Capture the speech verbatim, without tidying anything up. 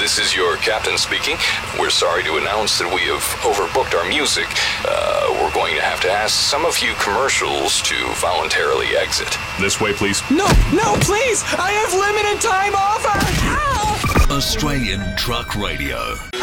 this is your captain speaking. We're sorry to announce that we have overbooked our music. Uh, we're going to have to ask some of you commercials to voluntarily exit. This way, please. No, no, please! I have limited time offer! Ow! Australian Truck Radio.